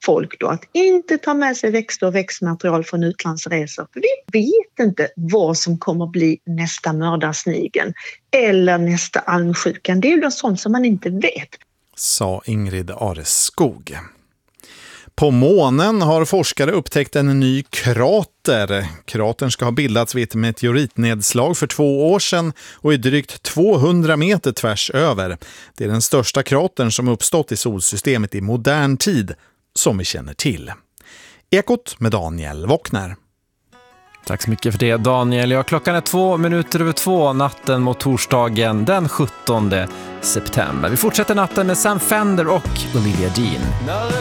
folk då att inte ta med sig växter och växtmaterial från utlandsresor. För vi vet inte vad som kommer bli nästa mördarsnigeln eller nästa almsjukan. Det är ju sånt som man inte vet. Sa Ingrid Areskog. På månen har forskare upptäckt en ny krater. Kratern ska ha bildats vid ett meteoritnedslag för 2 år sedan och är drygt 200 meter tvärs över. Det är den största kratern som uppstått i solsystemet i modern tid som vi känner till. Ekot med Daniel Wockner. Tack så mycket för det, Daniel. Ja, klockan är 2:02 natten mot torsdagen den 17 september. Vi fortsätter natten med Sam Fender och Olivia Dean.